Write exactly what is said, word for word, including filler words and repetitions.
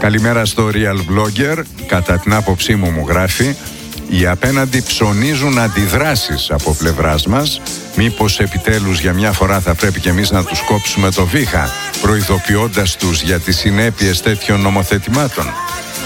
Καλημέρα στο Real Blogger. Κατά την άποψή μου, μου γράφει, οι απέναντι ψωνίζουν αντιδράσεις από πλευράς μας. Μήπως επιτέλους για μια φορά θα πρέπει και εμείς να τους κόψουμε το βήχα, προειδοποιώντας τους για τις συνέπειες τέτοιων νομοθετημάτων.